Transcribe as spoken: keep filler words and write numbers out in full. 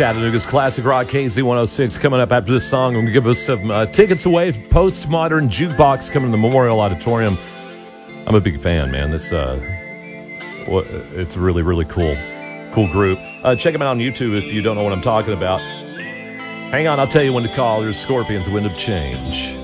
Chattanooga's Classic Rock K Z one oh six. Coming up after this song, I'm going to give us some uh, tickets away. Postmodern Jukebox coming to the Memorial Auditorium. I'm a big fan, man. This, uh, well, it's really, really cool. Cool group. Uh, check them out on YouTube if you don't know what I'm talking about. Hang on, I'll tell you when to call. There's Scorpions, Wind of Change.